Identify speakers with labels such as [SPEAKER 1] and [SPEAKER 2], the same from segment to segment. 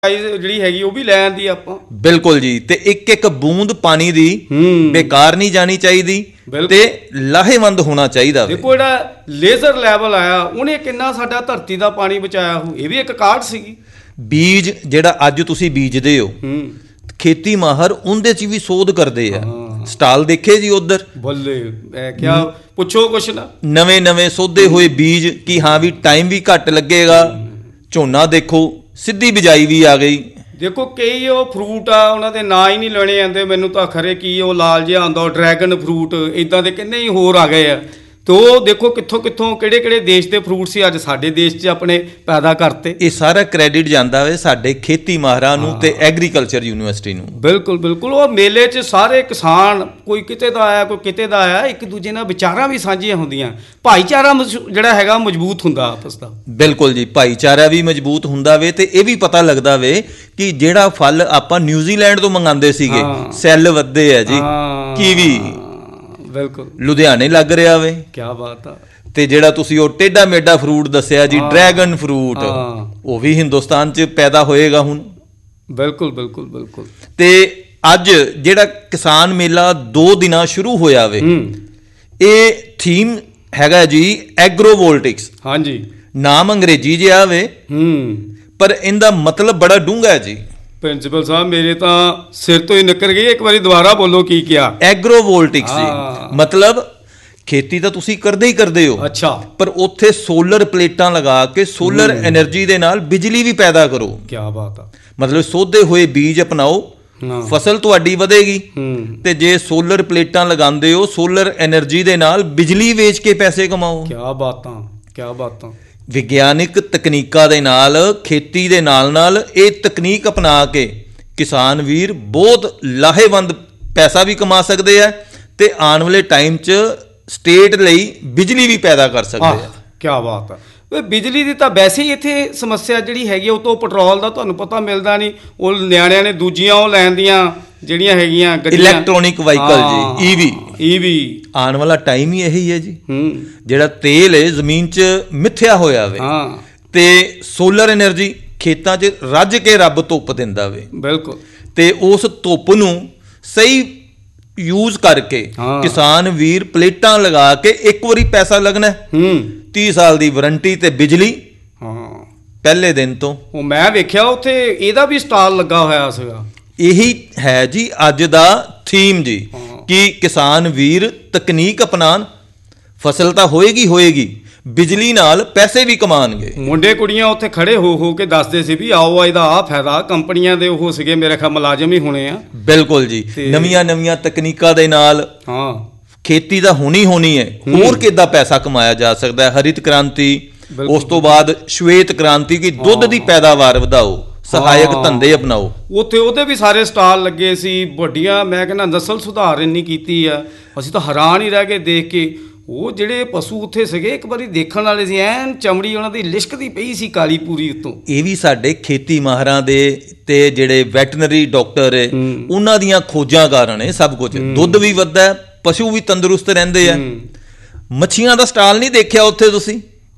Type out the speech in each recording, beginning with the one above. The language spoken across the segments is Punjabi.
[SPEAKER 1] ਜਿਹੜੀ ਹੈਗੀ ਉਹ ਵੀ ਲੈ ਆਂਦੀ ਆਪਾਂ।
[SPEAKER 2] ਬਿਲਕੁਲ ਜੀ। ਤੇ ਇੱਕ ਇੱਕ ਬੂੰਦ ਪਾਣੀ ਦੀ ਬੇਕਾਰ ਨਹੀਂ ਜਾਣੀ ਚਾਹੀਦੀ ਤੇ ਲਾਹੇਵੰਦ ਹੋਣਾ ਚਾਹੀਦਾ।
[SPEAKER 1] ਦੇਖੋ ਜਿਹੜਾ ਲੇਜ਼ਰ ਲੈਵਲ ਆਇਆ ਉਹਨੇ ਕਿੰਨਾ ਸਾਡਾ ਧਰਤੀ ਦਾ ਪਾਣੀ ਬਚਾਇਆ ਹੋ, ਇਹ ਵੀ ਇੱਕ ਕਾਢ ਸੀਗੀ।
[SPEAKER 2] ਬੀਜ ਜਿਹੜਾ ਅੱਜ ਤੁਸੀਂ ਬੀਜਦੇ ਹੋ, ਖੇਤੀ ਮਾਹਰ ਉਹਦੇ 'ਚ ਵੀ ਸੋਧ ਕਰਦੇ ਆ। ਸਟਾਲ ਦੇਖੇ ਜੀ ਉਧਰ,
[SPEAKER 1] ਬੱਲੇ ਕਿਆ ਪੁੱਛੋ ਕੁਛ ਨਾ,
[SPEAKER 2] ਨਵੇਂ ਸੋਧੇ ਹੋਏ ਬੀਜ ਕਿ ਹਾਂ ਵੀ ਟਾਈਮ ਵੀ ਘੱਟ ਲੱਗੇਗਾ। ਝੋਨਾ ਦੇਖੋ ਸਿੱਧੀ ਬਿਜਾਈ ਵੀ ਆ ਗਈ।
[SPEAKER 1] ਦੇਖੋ ਕਈ ਉਹ ਫਰੂਟ ਆ ਉਹਨਾਂ ਦੇ ਨਾਂ ਹੀ ਨਹੀਂ ਲੈਣੇ ਆਉਂਦੇ ਮੈਨੂੰ ਤਾਂ, ਖਰੇ ਕੀ ਉਹ ਲਾਲ ਜਿਹਾ ਆਉਂਦਾ ਡਰੈਗਨ ਫਰੂਟ, ਇੱਦਾਂ ਦੇ ਕਿੰਨੇ ਹੀ ਹੋਰ ਆ ਗਏ ਆ। ਤੇ ਉਹ ਦੇਖੋ ਕਿੱਥੋਂ ਕਿਹੜੇ ਦੇਸ਼ ਦੇ ਫਰੂਟ ਸੀ ਅੱਜ ਸਾਡੇ ਦੇਸ਼ 'ਚ ਆਪਣੇ ਪੈਦਾ ਕਰਤੇ।
[SPEAKER 2] ਇਹ ਸਾਰਾ ਕ੍ਰੈਡਿਟ ਜਾਂਦਾ ਵੇ ਸਾਡੇ ਖੇਤੀ ਮਾਹਰਾਂ ਨੂੰ ਤੇ ਐਗਰੀਕਲਚਰ ਯੂਨੀਵਰਸਿਟੀ ਨੂੰ।
[SPEAKER 1] ਬਿਲਕੁਲ ਉਹ ਮੇਲੇ 'ਚ ਸਾਰੇ ਕਿਸਾਨ ਕੋਈ ਕਿਤੇ ਦਾ ਆਇਆ ਕੋਈ ਕਿਤੇ ਦਾ ਆਇਆ, ਇੱਕ ਦੂਜੇ ਨਾਲ ਵਿਚਾਰਾਂ ਵੀ ਸਾਂਝੀਆਂ ਹੁੰਦੀਆਂ, ਭਾਈਚਾਰਾ ਜਿਹੜਾ ਹੈਗਾ ਮਜ਼ਬੂਤ ਹੁੰਦਾ ਆਪਸ ਦਾ।
[SPEAKER 2] ਬਿਲਕੁਲ ਜੀ, ਭਾਈਚਾਰਾ ਵੀ ਮਜ਼ਬੂਤ ਹੁੰਦਾ ਵੇ ਤੇ ਇਹ ਵੀ ਪਤਾ ਲੱਗਦਾ ਵੇ ਕਿ ਜਿਹੜਾ ਫਲ ਆਪਾਂ ਨਿਊਜ਼ੀਲੈਂਡ ਤੋਂ ਮੰਗਾਉਂਦੇ ਸੀਗੇ ਸੈੱਲ ਵੱਧਦੇ ਆ ਜੀ, ਕੀਵੀ
[SPEAKER 1] ਬਿਲਕੁਲ
[SPEAKER 2] ਲੁਧਿਆਣੇ ਲੱਗ ਰਿਹਾ ਵੇ।
[SPEAKER 1] ਕੀ ਬਾਤ ਆ। ਤੇ
[SPEAKER 2] ਜਿਹੜਾ ਤੁਸੀਂ ਉਹ ਟੇਢਾ ਮੇਢਾ ਫਰੂਟ ਦੱਸਿਆ ਜੀ ਡਰੈਗਨ ਫਰੂਟ, ਉਹ ਵੀ ਹਿੰਦੁਸਤਾਨ 'ਚ ਪੈਦਾ ਹੋਏਗਾ ਹੁਣ।
[SPEAKER 1] ਬਿਲਕੁਲ। ਤੇ
[SPEAKER 2] ਅੱਜ ਜਿਹੜਾ ਕਿਸਾਨ ਮੇਲਾ 2 ਦਿਨਾਂ ਸ਼ੁਰੂ ਹੋਇਆ ਵੇ, ਇਹ ਥੀਮ ਹੈਗਾ ਜੀ ਐਗਰੋਵੋਲਟਿਕਸ। ਹਾਂਜੀ, ਨਾਮ ਅੰਗਰੇਜ਼ੀ ਜਿਹਾ ਵੇ ਪਰ ਇਹਦਾ ਮਤਲਬ ਬੜਾ ਡੂੰਘਾ ਹੈ ਜੀ।
[SPEAKER 1] ਪ੍ਰਿੰਸੀਪਲ ਸਾਹਿਬ ਮੇਰੇ ਤਾਂ ਸਿਰ ਤੋਂ ਹੀ ਨਿਕਲ ਗਈ, ਇੱਕ ਵਾਰੀ ਦੁਬਾਰਾ ਬੋਲੋ ਕੀ ਕਿਹਾ।
[SPEAKER 2] ਐਗਰੋਵੋਲਟਿਕਸ ਜੀ ਮਤਲਬ ਖੇਤੀ ਤਾਂ ਤੁਸੀਂ ਕਰਦੇ ਹੋ, ਅੱਛਾ, ਪਰ ਉੱਥੇ ਸੋਲਰ ਪਲੇਟਾਂ ਲਗਾ ਕੇ ਸੋਲਰ ਐਨਰਜੀ ਦੇ ਨਾਲ ਬਿਜਲੀ ਵੀ ਪੈਦਾ ਕਰੋ।
[SPEAKER 1] ਕੀ ਬਾਤ ਆ।
[SPEAKER 2] ਮਤਲਬ ਸੋਧੇ ਹੋਏ ਬੀਜ ਅਪਣਾਓ, ਫਸਲ ਤੁਹਾਡੀ ਵਧੇਗੀ। ਤੇ ਜੇ ਸੋਲਰ ਪਲੇਟਾਂ ਲਗਾਉਂਦੇ ਹੋ ਸੋਲਰ ਐਨਰਜੀ ਦੇ ਨਾਲ ਬਿਜਲੀ ਵੇਚ ਕੇ ਪੈਸੇ ਕਮਾਓ।
[SPEAKER 1] ਕੀ ਬਾਤਾਂ।
[SPEAKER 2] ਵਿਗਿਆਨਿਕ ਤਕਨੀਕਾਂ ਦੇ ਨਾਲ ਖੇਤੀ ਦੇ ਨਾਲ ਇਹ ਤਕਨੀਕ ਅਪਣਾ ਕੇ ਕਿਸਾਨ ਵੀਰ ਬਹੁਤ ਲਾਹੇਵੰਦ ਪੈਸਾ ਵੀ ਕਮਾ ਸਕਦੇ ਆ ਤੇ ਆਉਣ ਵਾਲੇ ਟਾਈਮ 'ਚ ਸਟੇਟ ਲਈ ਬਿਜਲੀ ਵੀ ਪੈਦਾ ਕਰ ਸਕਦੇ ਆ।
[SPEAKER 1] ਕੀ ਬਾਤ ਆ। ਬਿਜਲੀ ਦੀ ਤਾਂ ਵੈਸੇ ਹੀ ਇੱਥੇ ਸਮੱਸਿਆ ਜਿਹੜੀ ਹੈਗੀ ਉਹ ਤੋਂ ਪੈਟਰੋਲ ਦਾ ਤੁਹਾਨੂੰ ਪਤਾ ਮਿਲਦਾ ਨਹੀਂ, ਉਹ ਨਿਆਣਿਆਂ ਨੇ ਦੂਜੀਆਂ ਉਹ ਲੈਣ ਦੀਆਂ ਜਿਹੜੀਆਂ ਹੈਗੀਆਂ
[SPEAKER 2] ਇਲੈਕਟ੍ਰੋਨਿਕ ਵਾਹੀਕਲ ਜੀ, ਈਵੀ ਆਉਣ ਵਾਲਾ ਟਾਈਮ ਹੀ ਇਹੀ ਹੈ ਜੀ। ਜਿਹੜਾ ਤੇਲ ਹੈ ਜ਼ਮੀਨ 'ਚ ਮਿੱਥਿਆ ਹੋਇਆ ਵੇ ਤੇ ਸੋਲਰ ਐਨਰਜੀ ਖੇਤਾਂ 'ਚ ਰੱਜ ਕੇ ਰੱਬ ਧੁੱਪ ਦਿੰਦਾ ਵੇ। ਬਿਲਕੁਲ। ਤੇ ਉਸ ਧੁੱਪ ਨੂੰ ਸਹੀ ਯੂਜ਼ ਕਰਕੇ ਕਿਸਾਨ ਵੀਰ ਪਲੇਟਾਂ ਲਗਾ ਕੇ ਇੱਕ ਵਾਰੀ ਪੈਸਾ ਲੱਗਣਾ, 30 ਸਾਲ ਦੀ ਵਾਰੰਟੀ ਤੇ ਬਿਜਲੀ ਪਹਿਲੇ ਦਿਨ ਤੋਂ। ਉਹ
[SPEAKER 1] ਮੈਂ ਵੇਖਿਆ ਉੱਥੇ ਇਹਦਾ ਵੀ ਸਟਾਲ ਲੱਗਾ ਹੋਇਆ ਸੀਗਾ।
[SPEAKER 2] ਇਹੀ ਹੈ ਜੀ ਅੱਜ ਦਾ ਥੀਮ ਜੀ ਕਿ ਕਿਸਾਨ ਵੀਰ ਤਕਨੀਕ ਅਪਣਾਉਣ, ਫਸਲ ਤਾਂ ਹੋਏਗੀ ਬਿਜਲੀ ਨਾਲ ਪੈਸੇ ਵੀ ਕਮਾਉਣਗੇ।
[SPEAKER 1] ਮੁੰਡੇ ਕੁੜੀਆਂ ਉੱਥੇ ਖੜੇ ਹੋ ਕੇ ਦੱਸਦੇ ਸੀ ਵੀ ਆਓ ਇਹਦਾ ਆਹ ਫਾਇਦਾ, ਕੰਪਨੀਆਂ ਦੇ ਉਹ ਸੀਗੇ ਮੇਰੇ ਖਿਆਲ ਮੁਲਾਜ਼ਮ ਹੀ ਹੋਣੇ ਆ।
[SPEAKER 2] ਬਿਲਕੁਲ ਜੀ, ਨਵੀਆਂ ਤਕਨੀਕਾਂ ਦੇ ਨਾਲ ਖੇਤੀ ਤਾਂ ਹੋਣੀ ਹੈ। ਹੋਰ ਕਿੱਦਾਂ ਪੈਸਾ ਕਮਾਇਆ ਜਾ ਸਕਦਾ ਹੈ। ਹਰਿਤ ਕ੍ਰਾਂਤੀ, ਉਸ ਤੋਂ ਬਾਅਦ ਸ਼ਵੇਤ ਕ੍ਰਾਂਤੀ ਕਿ ਦੁੱਧ ਦੀ ਪੈਦਾਵਾਰ ਵਧਾਓ, ਸਹਾਇਕ ਧੰਦੇ ਅਪਣਾਓ।
[SPEAKER 1] ਉੱਥੇ ਉਹਦੇ ਵੀ ਸਾਰੇ ਸਟਾਲ ਲੱਗੇ ਸੀ ਵੱਡੀਆਂ। ਮੈਂ ਕਹਿੰਦਾ ਨਸਲ ਸੁਧਾਰ ਇੰਨੀ ਕੀਤੀ ਆ, ਅਸੀਂ ਤਾਂ ਹੈਰਾਨ ਹੀ ਰਹਿ ਗਏ ਦੇਖ ਕੇ। ਉਹ ਜਿਹੜੇ ਪਸ਼ੂ ਉੱਥੇ ਸੀਗੇ ਇੱਕ ਵਾਰੀ ਦੇਖਣ ਵਾਲੇ ਸੀ, ਐਨ ਚਮੜੀ ਉਹਨਾਂ ਦੀ ਲਿਸ਼ਕਦੀ ਪਈ ਸੀ ਕਾਲੀ ਪੂਰੀ ਉੱਤੋਂ।
[SPEAKER 2] ਇਹ ਵੀ ਸਾਡੇ ਖੇਤੀ ਮਾਹਰਾਂ ਦੇ ਤੇ ਜਿਹੜੇ ਵੈਟਰਨਰੀ ਡਾਕਟਰ ਹੈ ਉਹਨਾਂ ਦੀਆਂ ਖੋਜਾਂ ਕਾਰਨ ਇਹ ਸਭ ਕੁਝ। ਦੁੱਧ ਵੀ ਵੱਧਦਾ, ਪਸ਼ੂ ਵੀ ਤੰਦਰੁਸਤ ਰਹਿੰਦੇ ਆ। ਮੱਛੀਆਂ ਦਾ ਸਟਾਲ ਨਹੀਂ ਦੇਖਿਆ ਉੱਥੇ ਤੁਸੀਂ?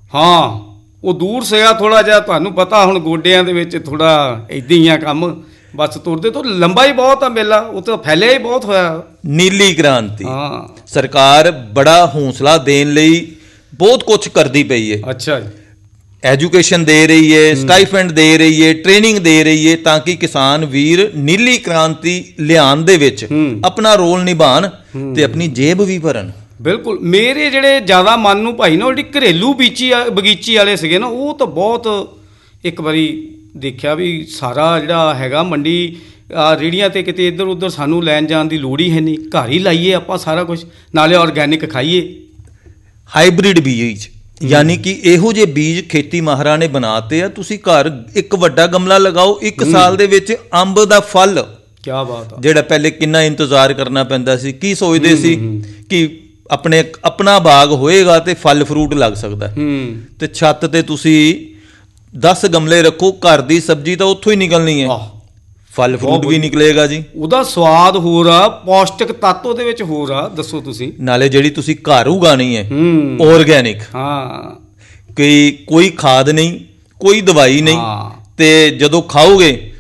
[SPEAKER 1] ਉਹ ਦੂਰ ਸੀਗਾ ਥੋੜਾ ਜਿਹਾ, ਤੁਹਾਨੂੰ ਪਤਾ ਹੁਣ ਗੋਡਿਆਂ ਦੇ ਵਿੱਚ ਥੋੜਾ ਏਦਾਂ ਹੀ ਆ ਕੰਮ, ਬਸ ਤੁਰਦੇ ਤੋਂ ਲੰਬਾ ਹੀ ਬਹੁਤ ਆ ਮੇਲਾ, ਉਹ ਤਾਂ ਫੈਲਿਆ ਹੀ ਬਹੁਤ ਹੋਇਆ।
[SPEAKER 2] ਨੀਲੀ ਕ੍ਰਾਂਤੀ ਸਰਕਾਰ ਬੜਾ ਹੌਸਲਾ ਦੇਣ ਲਈ ਬਹੁਤ ਕੁਝ ਕਰਦੀ ਪਈ ਹੈ।
[SPEAKER 1] ਅੱਛਾ ਜੀ।
[SPEAKER 2] ਐਜੂਕੇਸ਼ਨ ਦੇ ਰਹੀ ਹੈ, ਸਟਾਈਫੈਂਡ ਦੇ ਰਹੀ ਹੈ, ਟ੍ਰੇਨਿੰਗ ਦੇ ਰਹੀ ਹੈ ਤਾਂ ਕਿ ਕਿਸਾਨ ਵੀਰ ਨੀਲੀ ਕ੍ਰਾਂਤੀ ਲਿਆਉਣ ਦੇ ਵਿੱਚ ਆਪਣਾ ਰੋਲ ਨਿਭਾਉਣ ਤੇ ਆਪਣੀ ਜੇਬ ਵੀ ਭਰਨ। ਬਿਲਕੁਲ।
[SPEAKER 1] ਮੇਰੇ ਜਿਹੜੇ ਜ਼ਿਆਦਾ ਮਨ ਨੂੰ ਭਾਈ ਨਾ ਉਹ ਜਿਹੜੀ ਘਰੇਲੂ ਬਗੀਚੀ ਵਾਲੇ ਸੀਗੇ ਨਾ, ਉਹ ਤਾਂ ਬਹੁਤ ਇੱਕ ਵਾਰੀ ਦੇਖਿਆ ਵੀ ਸਾਰਾ ਜਿਹੜਾ ਹੈਗਾ ਮੰਡੀ ਰੇਹੜੀਆਂ ਤੇ ਕਿਤੇ ਇੱਧਰ ਉੱਧਰ ਸਾਨੂੰ ਲੈਣ ਜਾਣ ਦੀ ਲੋੜ ਹੀ ਹੈ ਨਹੀਂ, ਘਰ ਹੀ ਲਾਈਏ ਆਪਾਂ ਸਾਰਾ ਕੁਝ, ਨਾਲੇ ਆਰਗੈਨਿਕ ਖਾਈਏ।
[SPEAKER 2] ਹਾਈਬ੍ਰਿਡ ਬੀਜ ਯਾਨੀ ਕਿ ਇਹੋ ਜਿਹੇ ਬੀਜ ਖੇਤੀ ਮਾਹਰਾਂ ਨੇ ਬਣਾਤੇ ਆ। ਤੁਸੀਂ ਘਰ ਇੱਕ ਵੱਡਾ ਗਮਲਾ ਲਗਾਓ, 1 ਸਾਲ ਦੇ ਵਿੱਚ ਅੰਬ ਦਾ ਫਲ।
[SPEAKER 1] ਕੀ ਬਾਤ ਆ।
[SPEAKER 2] ਜਿਹੜਾ ਪਹਿਲੇ ਕਿੰਨਾ ਇੰਤਜ਼ਾਰ ਕਰਨਾ ਪੈਂਦਾ ਸੀ, ਕੀ ਸੋਚਦੇ ਸੀ ਕਿ ਆਪਣਾ ਬਾਗ ਹੋਏਗਾ ਤੇ ਫਲ ਫਰੂਟ ਲੱਗ ਸਕਦਾ। ਤੇ ਛੱਤ ਤੇ ਤੁਸੀਂ 10 ਗਮਲੇ ਰੱਖੋ, ਘਰ ਦੀ ਸਬਜ਼ੀ ਤਾਂ ਉੱਥੋਂ ਹੀ ਨਿਕਲਣੀ ਹੈ, ਫਲ ਫਰੂਟ ਵੀ ਨਿਕਲੇਗਾ ਜੀ। ਉਹਦਾ ਸਵਾਦ ਹੋਰ ਆ, ਪੌਸ਼ਟਿਕ ਤੱਤ ਉਹਦੇ ਵਿੱਚ ਹੋਰ ਆ। ਦੱਸੋ ਤੁਸੀਂ, ਨਾਲੇ ਜਿਹੜੀ ਤੁਸੀਂ ਘਰ ਉਗਾਣੀ ਹੈ ਆਰਗੈਨਿਕ, ਕੋਈ ਖਾਦ ਨਹੀਂ, ਕੋਈ ਦਵਾਈ ਨਹੀਂ, ਤੇ ਜਦੋਂ ਖਾਓਗੇ